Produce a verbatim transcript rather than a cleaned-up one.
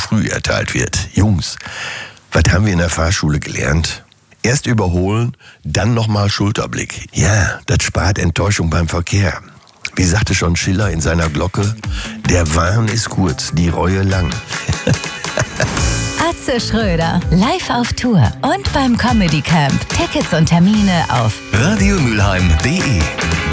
früh erteilt wird. Jungs, was haben wir in der Fahrschule gelernt? Erst überholen, dann nochmal Schulterblick. Ja, das spart Enttäuschung beim Verkehr. Wie sagte schon Schiller in seiner Glocke, der Wahn ist kurz, die Reue lang. Atze Schröder, live auf Tour und beim Comedy Camp. Tickets und Termine auf radio mülheim punkt de